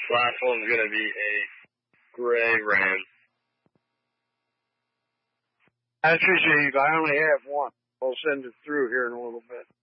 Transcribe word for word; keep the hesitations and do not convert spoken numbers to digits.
Last one's going to be a gray ram. I appreciate you. I only have one. I'll send it through here in a little bit.